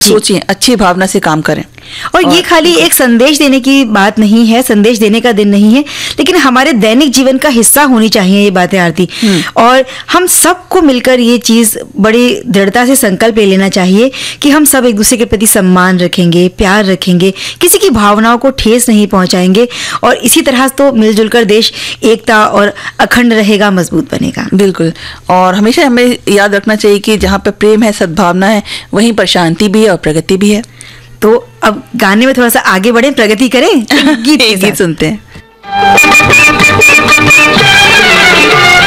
सोचें, अच्छी भावना से काम करें। और ये खाली एक संदेश देने की बात नहीं है, संदेश देने का दिन नहीं है, लेकिन हमारे दैनिक जीवन का हिस्सा होनी चाहिए ये बातें आरती। और हम सबको मिलकर ये चीज बड़ी दृढ़ता से संकल्प ले लेना चाहिए कि हम सब एक दूसरे के प्रति सम्मान रखेंगे, प्यार रखेंगे, किसी की भावनाओं को ठेस नहीं पहुंचाएंगे, और इसी तरह तो मिलजुल कर देश एकता और अखंड रहेगा, मजबूत बनेगा। बिल्कुल। और हमेशा हमें याद रखना चाहिए कि जहाँ पे प्रेम है, सद्भावना है, वहीं पर शांति भी है और प्रगति भी है। तो अब गाने में थोड़ा सा आगे बढ़े, प्रगति करें, गीत सुनते हैं।